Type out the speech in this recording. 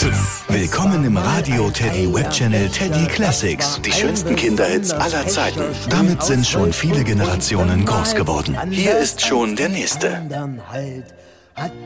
Tschüss. Willkommen im Radio Teddy Webchannel Teddy Classics. Die schönsten Kinderhits aller Zeiten. Damit sind schon viele Generationen groß geworden. Hier ist schon der nächste.